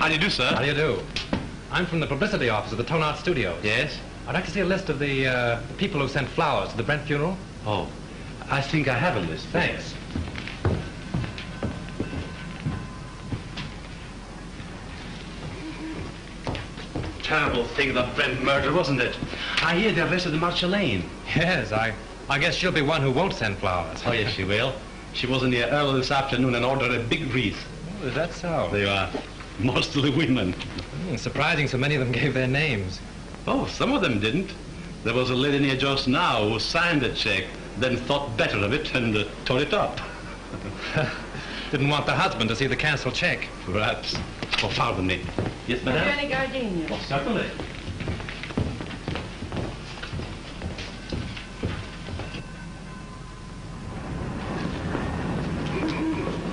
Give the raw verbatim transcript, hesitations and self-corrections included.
How do you do, sir? How do you do? I'm from the publicity office of the Tone Art Studios. Yes? I'd like to see a list of the, uh, the people who sent flowers to the Brent funeral. Oh, I think I have a list. Thanks. Terrible thing, the Brent murder, wasn't it? I hear they arrested Marjolaine. Yes, I, I guess she'll be one who won't send flowers. Oh, yes, she will. She was in here early this afternoon and ordered a big wreath. Oh, is that so? They are mostly women. Hmm, surprising so many of them gave their names. Oh, some of them didn't. There was a lady near just now who signed the check, then thought better of it and uh, tore it up. Didn't want the husband to see the canceled check. Perhaps. Oh, pardon me. Yes, madame? Any gardenia? Oh, certainly.